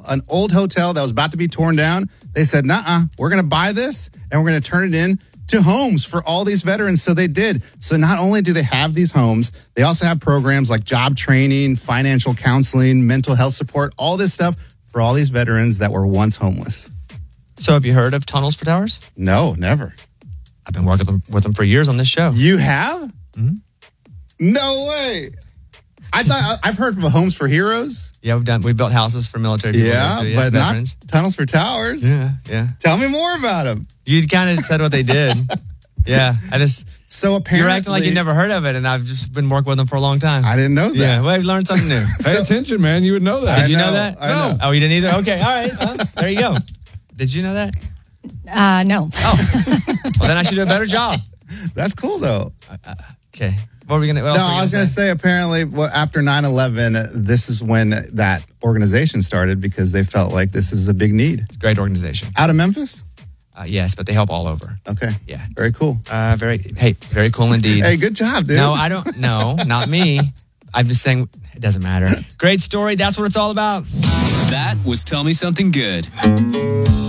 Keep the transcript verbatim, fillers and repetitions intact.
an old hotel that was about to be torn down. They said, nuh-uh, we're going to buy this and we're going to turn it in to homes for all these veterans. So they did. So not only do they have these homes, they also have programs like job training, financial counseling, mental health support, all this stuff for all these veterans that were once homeless. So have you heard of Tunnels for Towers? No, never. I've been working with them, with them for years on this show. You have? Mm-hmm. No way. I thought I've heard of Homes for Heroes. Yeah, we've done. We built houses for military people. Yeah, too, yeah but veterans. Not Tunnels for Towers. Yeah, yeah. Tell me more about them. You kind of said what they did. Yeah, I just. So apparently, you're acting like you never heard of it, and I've just been working with them for a long time. I didn't know that. Yeah, well, I've learned something new. Pay So- attention, man. You would know that. Did I you know, know, that? I no. know. Oh, you didn't either. Okay, all right. Well, there you go. Did you know that? Uh, no. Oh, well, then I should do a better job. That's cool though. Uh, okay. What were we gonna? What No, else were we I was going to say? say apparently well, after nine eleven, uh, this is when that organization started because they felt like this is a big need. It's a great organization. Out of Memphis? Uh, yes, but they help all over. Okay. Yeah. Very cool. Uh, very. Hey, very cool indeed. Hey, good job, dude. No, I don't. No, not me. I'm just saying it doesn't matter. Great story. That's what it's all about. That was Tell Me Something Good.